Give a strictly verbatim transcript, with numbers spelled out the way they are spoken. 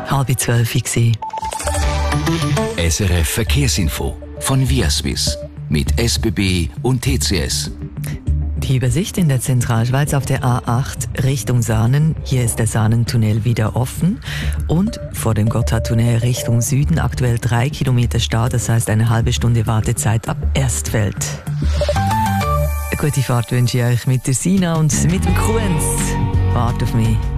halb zwölf Uhr. S R F Verkehrsinfo von Viaswiss mit S B B und T C S. Die Übersicht in der Zentralschweiz auf der A acht Richtung Saanen. Hier ist der Saanentunnel wieder offen. Und vor dem Gotthardtunnel Richtung Süden aktuell drei Kilometer Stau, das heißt eine halbe Stunde Wartezeit ab Erstfeld. Eine gute Fahrt wünsche ich euch mit der Sina und mit dem Kuenz. Wart auf mich.